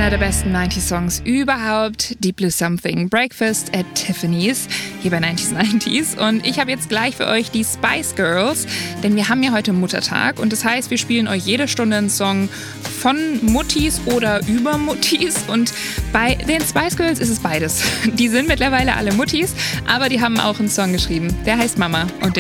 einer der besten 90s-Songs überhaupt, Deep Blue Something, Breakfast at Tiffany's, hier bei 90s. Und ich habe jetzt gleich für euch die Spice Girls, denn wir haben ja heute Muttertag und das heißt, wir spielen euch jede Stunde einen Song von Muttis oder über Muttis. Und bei den Spice Girls ist es beides. Die sind mittlerweile alle Muttis, aber die haben auch einen Song geschrieben, der heißt Mama und den